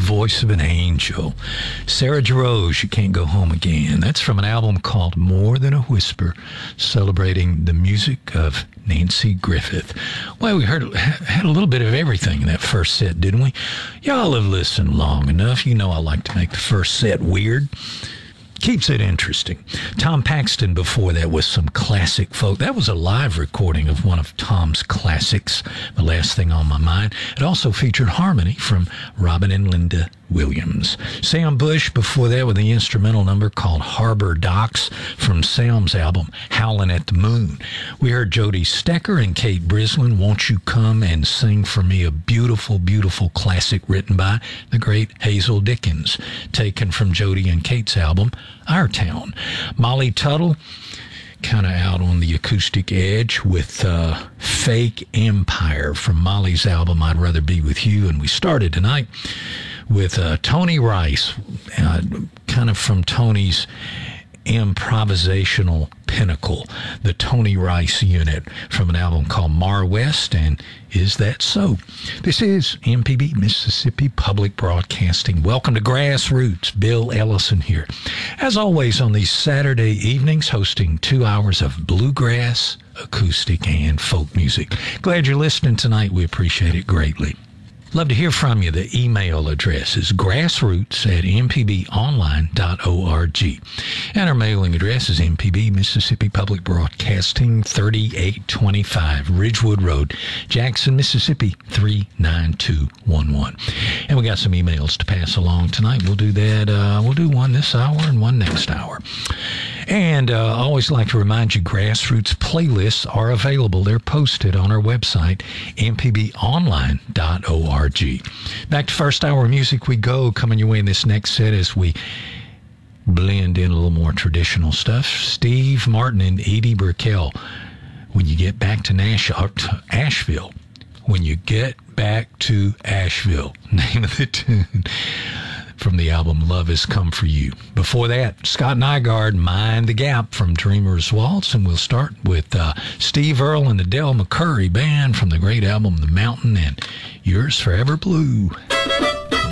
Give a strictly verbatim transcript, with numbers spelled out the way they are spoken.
voice of an angel. Sarah Jarosz, You Can't Go Home Again. That's from an album called More Than a Whisper, celebrating the music of Nancy Griffith. Well, we heard had a little bit of everything in that first set, didn't we? Y'all have listened long enough. You know I like to make the first set weird. Keeps it interesting. Tom Paxton before that was some classic folk. That was a live recording of one of Tom's classics, The Last Thing on My Mind. It also featured harmony from Robin and Linda Williams. Sam Bush before that with the instrumental number called Harbor Docks from Sam's album Howlin' at the Moon. We heard Jody Stecker and Kate Brislin, Won't You Come and Sing for Me, a beautiful, beautiful classic written by the great Hazel Dickens, taken from Jody and Kate's album Our Town. Molly Tuttle, kind of out on the acoustic edge with uh, Fake Empire from Molly's album I'd Rather Be With You. And we started tonight with uh, Tony Rice, uh, kind of from Tony's improvisational pinnacle, the Tony Rice Unit, from an album called Mar West and Is That So? This is M P B, Mississippi Public Broadcasting. Welcome to Grassroots. Bill Ellison here. As always on these Saturday evenings, hosting two hours of bluegrass, acoustic, and folk music. Glad you're listening tonight. We appreciate it greatly. Love to hear from you. The email address is grassroots at m p b online dot org. And our mailing address is M P B, Mississippi Public Broadcasting, thirty-eight twenty-five Ridgewood Road, Jackson, Mississippi, three nine two one one. And we got some emails to pass along tonight. We'll do that. Uh, we'll do one this hour and one next hour. And uh, I always like to remind you, Grassroots playlists are available. They're posted on our website, m p b online dot org. Back to first hour music we go, coming your way in this next set as we blend in a little more traditional stuff. Steve Martin and Edie Brickell, When You Get Back to Nash- to Asheville. When You Get Back to Asheville, name of the tune, from the album Love Has Come For You. Before that, Scott Nygaard, Mind the Gap from Dreamer's Waltz, and we'll start with uh, Steve Earle and the Del McCurry Band from the great album The Mountain and Yours Forever Blue.